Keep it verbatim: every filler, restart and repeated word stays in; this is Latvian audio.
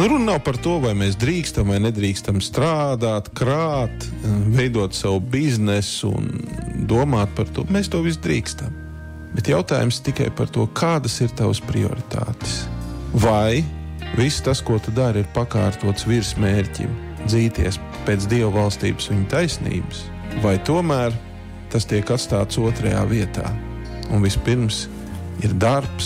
Runa nav par to, vai mēs drīkstam vai nedrīkstam strādāt, krāt, veidot savu biznesu un domāt par to. Mēs to visu drīkstam. Bet jautājums tikai par to, kādas ir tavas prioritātes. Vai viss tas, ko tu dari, ir pakārtots virs mērķim, dzīties pēc Dieva valstības viņa taisnības, vai tomēr tas tiek atstāts otrajā vietā. Un vispirms ir darbs,